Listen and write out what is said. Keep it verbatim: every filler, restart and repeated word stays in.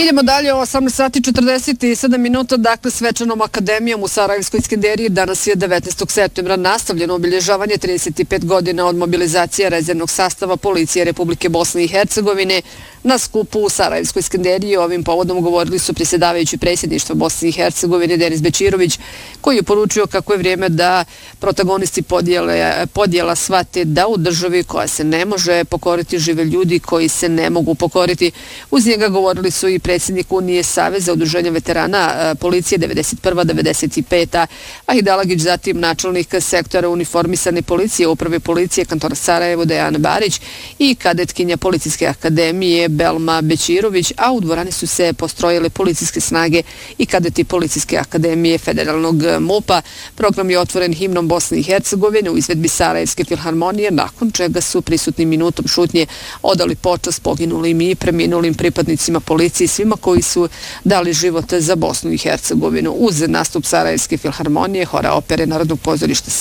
Idemo dalje o osamnaest sati četrdeset sedam minuta, dakle svečanom akademijom u Sarajevskoj Iskenderiji danas je devetnaestog septembra nastavljeno obilježavanje trideset pet godina od mobilizacije rezervnog sastava Policije Republike Bosne i Hercegovine. Na skupu u Sarajevskoj Iskenderiji ovim povodom govorili su predsjedavajući predsjedništva Bosne i Hercegovine Denis Bećirović, koji je poručio kako je vrijeme da protagonisti podjele, podjela shvate da u državi koja se ne može pokoriti žive ljudi koji se ne mogu pokoriti. Uz njega govorili su i predsjednik Unije Saveza udruženja veterana policije devedeset prva devedeset peta Ahid Alagić, zatim načelnik sektora uniformisane policije uprave policije kantona Sarajevo Dejana Barić i kadetkinja Policijske akademije Belma Bećirović, a u dvorani su se postrojile policijske snage i kadeti Policijske akademije federalnog MUP-a. Program je otvoren himnom Bosne i Hercegovine u izvedbi Sarajevske filharmonije, nakon čega su prisutnim minutom šutnje odali počast poginulim i preminulim pripadnicima policije i svima koji su dali život za Bosnu i Hercegovinu. Uz nastup Sarajevske filharmonije, hora opere Narodnog pozorišta